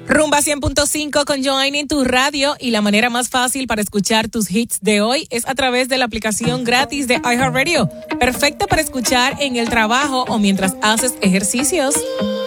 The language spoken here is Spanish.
Rumba 100.5 con Joanny en tu radio, y la manera más fácil para escuchar tus hits de hoy es a través de la aplicación gratis de iHeartRadio, perfecta para escuchar en el trabajo o mientras haces ejercicios.